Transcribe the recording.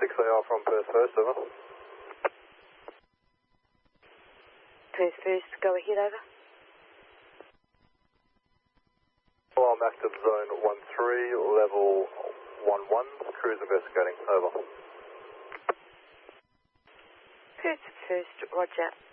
6AR from Perth First, over. Perth First, go ahead, over. Alarm active zone 13, level 11, cruise investigating, over. Perth First, roger.